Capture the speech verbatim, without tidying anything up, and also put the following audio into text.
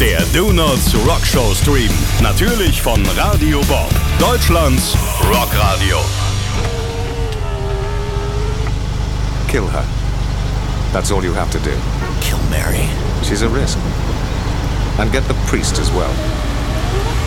Der Donuts Rock Show Stream. Natürlich von Radio Bob. Deutschlands Rockradio. Kill her. That's all you have to do. Kill Mary. She's a risk. And get the priest as well.